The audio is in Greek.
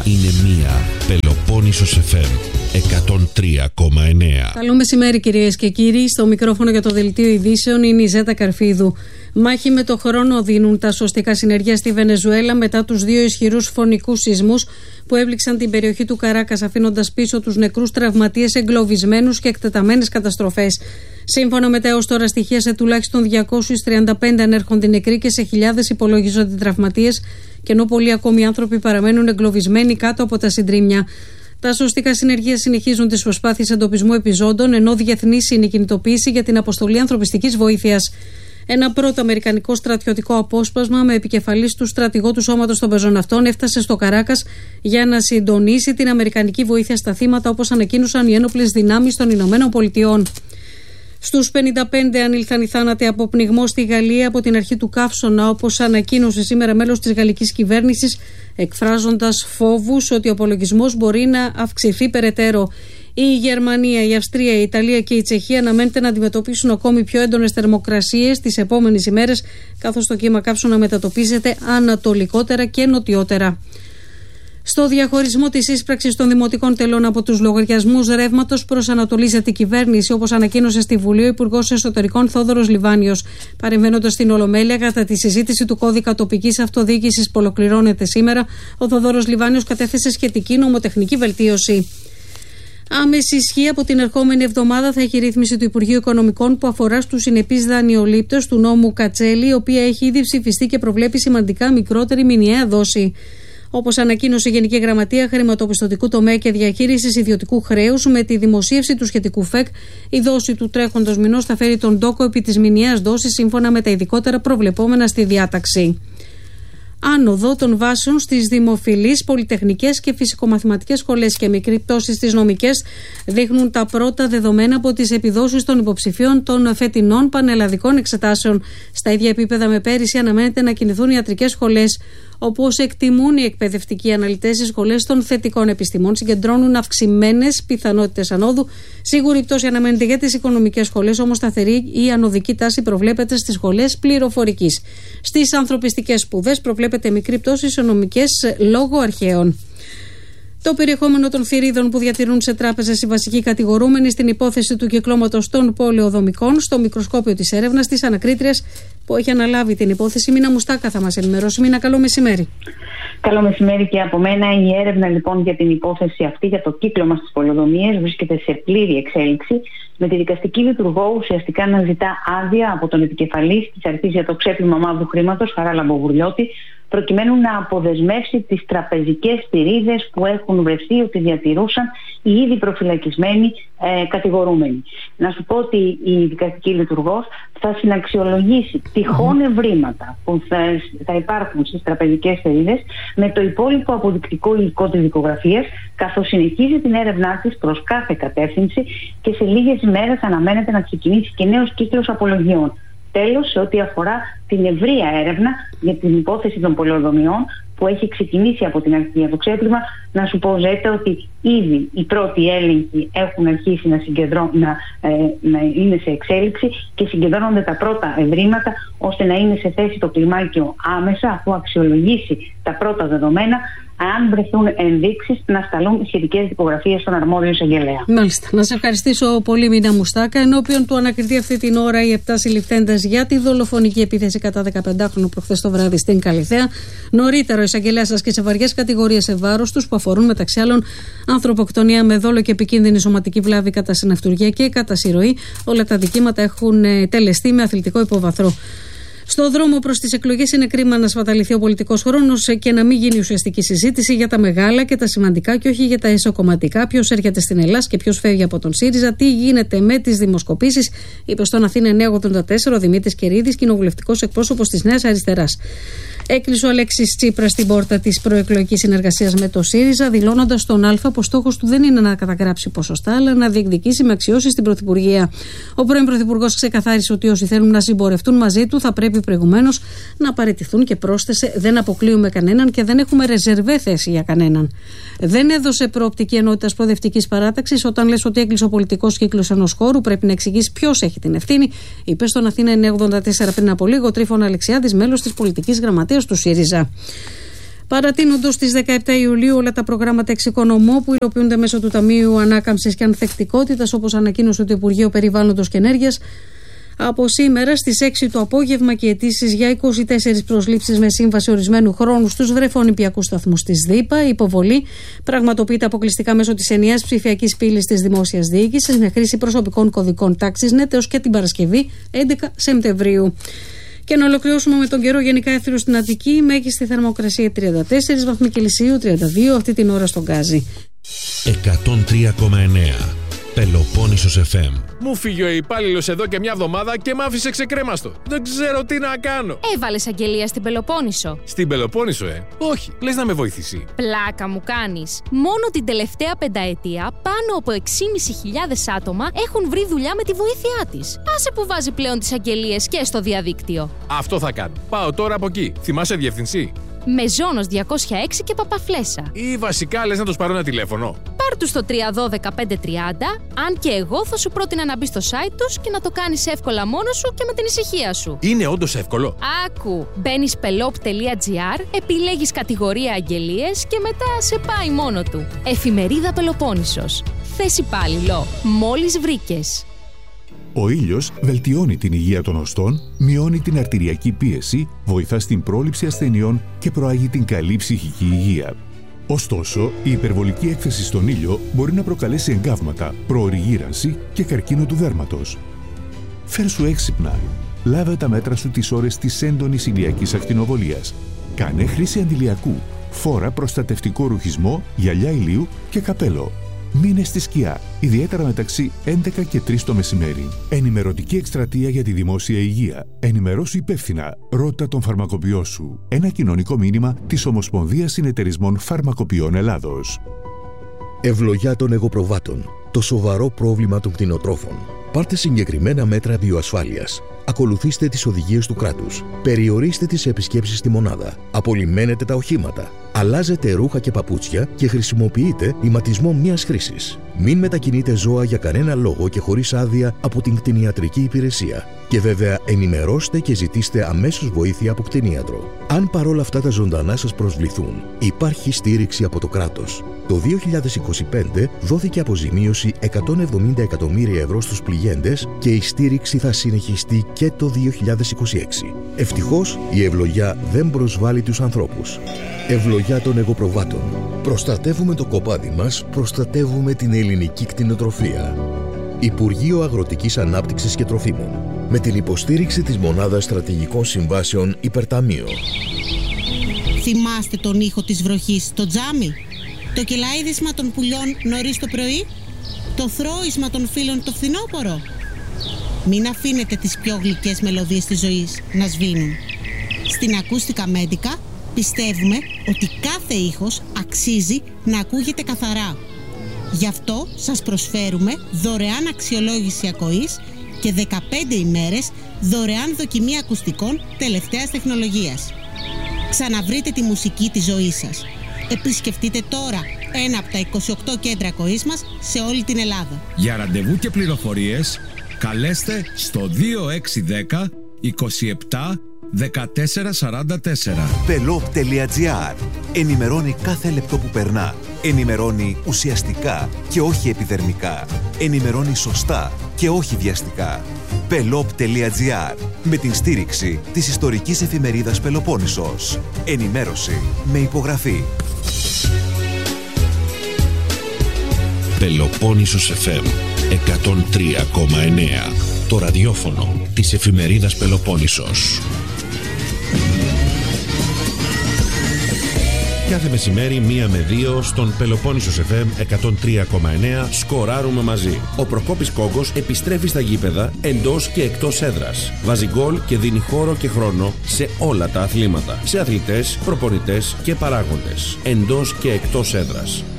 είναι μία. Πελοπόννησος FM 103,9. Καλό μεσημέρι, κυρίες και κύριοι. Στο μικρόφωνο για το δελτίο ειδήσεων είναι η Ζέτα Καρφίδου. Μάχη με το χρόνο δίνουν τα σωστικά συνεργεία στη Βενεζουέλα μετά τους δύο ισχυρούς φωνικούς σεισμούς που έβληξαν την περιοχή του Καράκας, αφήνοντας πίσω τους νεκρούς, τραυματίες, εγκλωβισμένους και εκτεταμένες καταστροφές. Σύμφωνα με τα έως τώρα στοιχεία, σε τουλάχιστον 235 ανέρχονται νεκροί και σε χιλιάδες υπολογίζονται τραυματίες, και ενώ πολλοί ακόμη άνθρωποι παραμένουν εγκλωβισμένοι κάτω από τα συντρίμμια. Τα σωστικά συνεργεία συνεχίζουν τις προσπάθειες εντοπισμού επιζώντων, ενώ διεθνής είναι η κινητοποίηση για την αποστολή ανθρωπιστικής βοήθειας. Ένα πρώτο αμερικανικό στρατιωτικό απόσπασμα με επικεφαλής του στρατηγό του σώματος των πεζοναυτών έφτασε στο Καράκας για να συντονίσει την αμερικανική βοήθεια στα θύματα, όπως ανακοίνωσαν οι ένοπλες δυνάμεις των Ηνωμένων Πολιτειών. Στους 55 ανήλθαν οι θάνατοι από πνιγμό στη Γαλλία από την αρχή του καύσωνα, όπως ανακοίνωσε σήμερα μέλος της γαλλικής κυβέρνησης, εκφράζοντας φόβους ότι ο απολογισμός μπορεί να αυξηθεί περαιτέρω. Η Γερμανία, η Αυστρία, η Ιταλία και η Τσεχία αναμένεται να αντιμετωπίσουν ακόμη πιο έντονες θερμοκρασίες τις επόμενες ημέρες, καθώς το κύμα καύσωνα μετατοπίζεται ανατολικότερα και νοτιότερα. Στο διαχωρισμό της ίσπραξης των δημοτικών τελών από τους λογαριασμούς ρεύματος προσανατολίζεται η κυβέρνηση, όπως ανακοίνωσε στη Βουλή ο Υπουργός Εσωτερικών Θόδωρος Λιβάνιος. Παρεμβαίνοντας στην Ολομέλεια κατά τη συζήτηση του κώδικα τοπικής αυτοδιοίκησης που ολοκληρώνεται σήμερα, ο Θόδωρος Λιβάνιος κατέθεσε σχετική νομοτεχνική βελτίωση. Άμεση ισχύ από την ερχόμενη εβδομάδα θα έχει ρύθμιση του Υπουργείου Οικονομικών που αφορά στους συνεπείς δανειολήπτες του νόμου Κατσέλη, η οποία έχει ήδη ψηφιστεί και προβλέπει σημαντικά μικρότερη μηνιαία δόση. Όπως ανακοίνωσε η Γενική Γραμματεία Χρηματοπιστωτικού Τομέα και Διαχείρισης Ιδιωτικού Χρέους, με τη δημοσίευση του σχετικού ΦΕΚ, η δόση του τρέχοντος μηνός θα φέρει τον τόκο επί της μηνιαίας δόσης σύμφωνα με τα ειδικότερα προβλεπόμενα στη διάταξη. Άνοδο των βάσεων στις δημοφιλείς πολυτεχνικές και φυσικομαθηματικές σχολές και μικρή πτώση στις νομικές δείχνουν τα πρώτα δεδομένα από τις επιδόσεις των υποψηφίων των φετινών πανελλαδικών εξετάσεων. Στα ίδια επίπεδα με πέρυσι αναμένεται να κινηθούν οι ιατρικές σχολές. Όπως εκτιμούν οι εκπαιδευτικοί αναλυτές, οι σχολές των θετικών επιστημών συγκεντρώνουν αυξημένες πιθανότητες ανόδου. Σίγουρη πτώση αναμένεται για τις οικονομικές σχολές, όμως σταθερή ή ανωδική τάση προβλέπεται στις σχολές πληροφορικής. Στις ανθρωπιστικές σπουδές προβλέπεται μικρή πτώση σε νομικές λόγω αρχαίων. Το περιεχόμενο των θηρίδων που διατηρούν σε τράπεζες οι βασικοί κατηγορούμενοι στην υπόθεση του κυκλώματος των πολεοδομικών στο μικροσκόπιο της έρευνας της ανακρίτριας που έχει αναλάβει την υπόθεση. Μίνα Μουστάκα θα μας ενημερώσει. Μίνα, καλό μεσημέρι. Καλό μεσημέρι και από μένα. Η έρευνα λοιπόν για την υπόθεση αυτή, για το κύκλωμα στις πολεοδομίες, βρίσκεται σε πλήρη εξέλιξη, με τη δικαστική λειτουργό ουσιαστικά να ζητά άδεια από τον επικεφαλής της αρχής για το ξέπλυμα μαύρου χρήματος, Χαράλαμπο Γουρλιώτη, προκειμένου να αποδεσμεύσει τις τραπεζικές θηρίδες που έχουν βρεθεί ότι διατηρούσαν οι ήδη προφυλακισμένοι κατηγορούμενοι. Να σου πω ότι η δικαστική λειτουργός θα συναξιολογήσει τυχόν ευρήματα που θα υπάρχουν στις τραπεζικές θηρίδες με το υπόλοιπο αποδεικτικό υλικό της δικογραφίας, καθώς συνεχίζει την έρευνά της προς κάθε κατεύθυνση και σε λίγες ημέρες αναμένεται να ξεκινήσει και νέος κύκλος απολογιών. Τέλος, σε ό,τι αφορά την ευρεία έρευνα για την υπόθεση των πολεοδομιών που έχει ξεκινήσει από την αρχή για το ξέπλυμα, να σου πω, Ζέτα, ότι ήδη οι πρώτοι έλεγχοι έχουν αρχίσει να είναι σε εξέλιξη και συγκεντρώνονται τα πρώτα ευρήματα ώστε να είναι σε θέση το κλιμάκιο άμεσα, αφού αξιολογήσει τα πρώτα δεδομένα, αν βρεθούν ενδείξεις, να σταλούν σχετικές δικογραφίες στον αρμόδιο εισαγγελέα. Μάλιστα. Να σε ευχαριστήσω πολύ, Μίνα Μουστάκα. Ενώπιον του ανακριθεί αυτή την ώρα οι 7 συλληφθέντες για τη δολοφονική επίθεση κατά 15χρονου προχθές το βράδυ στην Καλιθέα. Νωρίτερα, ο εισαγγελέας ασκεί σε βαριές κατηγορίες σε βάρος τους που αφορούν μεταξύ άλλων ανθρωποκτονία με δόλο και επικίνδυνη σωματική βλάβη κατά συναυτουργία και κατά συρροή. Όλα τα δικήματα έχουν τελεστεί με αθλητικό υποβαθρό. Στο δρόμο προς τις εκλογές είναι κρίμα να σπαταληθεί ο πολιτικός χρόνος και να μην γίνει ουσιαστική συζήτηση για τα μεγάλα και τα σημαντικά και όχι για τα εσωκομματικά. Ποιος έρχεται στην Ελλάδα και ποιος φεύγει από τον ΣΥΡΙΖΑ, τι γίνεται με τις δημοσκοπήσεις, είπε στον Αθήνα 984 ο Δημήτρης Κερίδης, κοινοβουλευτικός εκπρόσωπος της Νέας Αριστεράς. Έκλεισε ο Αλέξης Τσίπρας στην πόρτα της προεκλογικής συνεργασίας με το ΣΥΡΙΖΑ, δηλώνοντας στον Α πως στόχος του δεν είναι να καταγράψει ποσοστά, αλλά να διεκδικήσει με αξιώσεις την Πρωθυπουργία. Ο πρώην Πρωθυπουργός ξεκαθάρισε ότι όσοι θέλουν να συμπορευτούν μαζί του θα πρέπει προηγουμένως να παραιτηθούν και πρόσθεσε: δεν αποκλείουμε κανέναν και δεν έχουμε ρεζερβέ θέση για κανέναν. Δεν έδωσε προοπτική ενότητας προοδευτικής παράταξης. Όταν λες ότι έκλεισε ο πολιτικός κύκλος ενός χώρου, πρέπει να εξηγείς ποιος έχει την ευθύνη, είπε στον Αθήνα 984 πριν από λίγο Τρίφωνα Αλεξιάδης, μέλος της πολιτικής γραμματείας του ΣΥΡΙΖΑ. Παρατείνονται στις 17 Ιουλίου όλα τα προγράμματα εξοικονομώ που υλοποιούνται μέσω του Ταμείου Ανάκαμψης και Ανθεκτικότητας, όπως ανακοίνωσε το Υπουργείο Περιβάλλοντος και Ενέργειας. Από σήμερα στις 6 το απόγευμα και αιτήσεις για 24 προσλήψεις με σύμβαση ορισμένου χρόνου στους βρεφονηπιακούς σταθμούς της ΔΥΠΑ. Η υποβολή πραγματοποιείται αποκλειστικά μέσω της ενιαίας ψηφιακής πύλης της Δημόσιας Διοίκησης με χρήση προσωπικών κωδικών τάξης ΝΕΤ έως και την Παρασκευή 11 Σεπτεμβρίου. Και να ολοκληρώσουμε με τον καιρό. Γενικά έθριο στην Αττική, μέγιστη θερμοκρασία 34 βαθμοί Κελσίου, 32 αυτή την ώρα στον Γκάζι. 103,9 Πελοπόννησος FM. Μου φύγει ο υπάλληλος εδώ και μια εβδομάδα και μ' άφησε ξεκρέμαστο. Δεν ξέρω τι να κάνω. Έβαλες αγγελία στην Πελοπόννησο. Στην Πελοπόννησο, Όχι, λες να με βοηθήσει. Πλάκα μου κάνεις. Μόνο την τελευταία πενταετία πάνω από 6.500 άτομα έχουν βρει δουλειά με τη βοήθειά της. Άσε που βάζει πλέον τις αγγελίες και στο διαδίκτυο. Αυτό θα κάνω. Πάω τώρα από εκεί. Θυμάσαι διευθυνσή? Μεζόνος 206 και Παπαφλέσσα. Ή βασικά λες να τους πάρω ένα τηλέφωνο? Πάρ' τους στο 312-530, αν και εγώ θα σου πρότεινα να μπεις στο site τους και να το κάνεις εύκολα μόνος σου και με την ησυχία σου. Είναι όντως εύκολο? Άκου, μπαίνεις pelop.gr, επιλέγεις κατηγορία αγγελίες και μετά σε πάει μόνο του. Εφημερίδα Πελοπόννησος. Θες υπάλληλο, μόλις βρήκες. Ο ήλιος βελτιώνει την υγεία των οστών, μειώνει την αρτηριακή πίεση, βοηθά στην πρόληψη ασθενειών και προάγει την καλή ψυχική υγεία. Ωστόσο, η υπερβολική έκθεση στον ήλιο μπορεί να προκαλέσει εγκάβματα, προωρή γύρανση και καρκίνο του δέρματος. Φέρσου έξυπνα. Λάβε τα μέτρα σου τις ώρες της έντονης ηλιακής ακτινοβολίας. Κάνε χρήση αντιλιακού. Φόρα προστατευτικό ρουχισμό, γυαλιά ηλίου και καπέλο. Μείνε στη σκιά, ιδιαίτερα μεταξύ 11 και 3 το μεσημέρι. Ενημερωτική εκστρατεία για τη δημόσια υγεία. Ενημερώσου υπεύθυνα. Ρώτα τον φαρμακοποιό σου. Ένα κοινωνικό μήνυμα της Ομοσπονδίας Συνεταιρισμών Φαρμακοποιών Ελλάδος. Ευλογιά των εγωπροβάτων. Το σοβαρό πρόβλημα των κτηνοτρόφων. Πάρτε συγκεκριμένα μέτρα βιοασφάλειας. Ακολουθήστε τις οδηγίες του κράτους. Περιορίστε τις επισκέψεις στη μονάδα. Απολυμμένετε τα οχήματα. Αλλάζετε ρούχα και παπούτσια και χρησιμοποιείτε ηματισμό μιας χρήσης. Μην μετακινείτε ζώα για κανένα λόγο και χωρίς άδεια από την κτηνιατρική υπηρεσία. Και βέβαια ενημερώστε και ζητήστε αμέσως βοήθεια από κτηνίατρο. Αν παρόλα αυτά τα ζωντανά σας προσβληθούν, υπάρχει στήριξη από το κράτος. Το 2025 δόθηκε αποζημίωση 170 εκατομμύρια ευρώ στους πληγέντες και η στήριξη θα συνεχιστεί και το 2026. Ευτυχώς η ευλογιά δεν προσβάλλει τους ανθρώπους. Ευλογιά των εγωπροβάτων. Προστατεύουμε το κοπάδι μας, προστατεύουμε την ελληνική κτηνοτροφία. Υπουργείο Αγροτικής Ανάπτυξης και Τροφίμων. Με την υποστήριξη της Μονάδας Στρατηγικών Συμβάσεων Υπερταμείο. Θυμάστε τον ήχο της βροχής στο τζάμι? Το κελαίδισμα των πουλιών νωρίς το πρωί? Το θρώισμα των φύλων το φθινόπωρο? Μην αφήνετε τις πιο γλυκές μελωδίες της ζωής να σβήνουν. Στην Ακούστικα Μέντικα πιστεύουμε ότι κάθε ήχος αξίζει να ακούγεται καθαρά. Γι' αυτό σας προσφέρουμε δωρεάν αξιολόγηση ακοής και 15 ημέρες δωρεάν δοκιμή ακουστικών τελευταίας τεχνολογίας. Ξαναβρείτε τη μουσική της ζωής σας. Επισκεφτείτε τώρα ένα από τα 28 κέντρα ακοής μας σε όλη την Ελλάδα. Για ραντεβού και πληροφορίες καλέστε στο 2610 27 1444. Pelop.gr. Ενημερώνει κάθε λεπτό που περνά. Ενημερώνει ουσιαστικά και όχι επιδερμικά. Ενημερώνει σωστά και όχι βιαστικά. Pelop.gr. Με την στήριξη της ιστορικής εφημερίδας Πελοπόννησος. Ενημέρωση με υπογραφή. Πελοπόννησος FM 103,9. Το ραδιόφωνο της εφημερίδας Πελοπόννησος. Κάθε μεσημέρι 1 με 2 στον Πελοπόννησος FM 103,9 σκοράρουμε μαζί. Ο Προκόπης Κόγκος επιστρέφει στα γήπεδα εντός και εκτός έδρας. Βάζει γκολ και δίνει χώρο και χρόνο σε όλα τα αθλήματα. Σε αθλητές, προπονητές και παράγοντες. Εντός και εκτός έδρας.